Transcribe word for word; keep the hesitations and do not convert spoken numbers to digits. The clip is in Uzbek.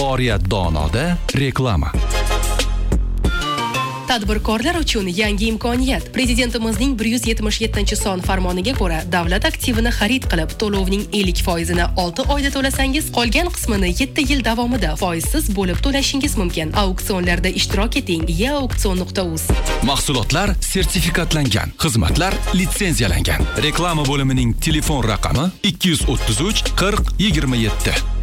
Oriyat Donoda reklama. Tadbirkorlar uchun yangi imkoniyat. Prezidentimizning bir yuz yetmish yettinchi son farmoniga ko'ra, davlat aktivini xarid qilib, to'lovning ellik foizini olti oyda to'lasangiz, qolgan qismini yetti yil davomida foizsiz bo'lib to'lashingiz mumkin. Auksionlarda ishtirok eting. e auksion nuqta uz. Mahsulotlar sertifikatlangan, xizmatlar litsenziyalangan. Reklama bo'limining telefon raqami ikki yuz o'ttiz uch qirq yigirma yetti.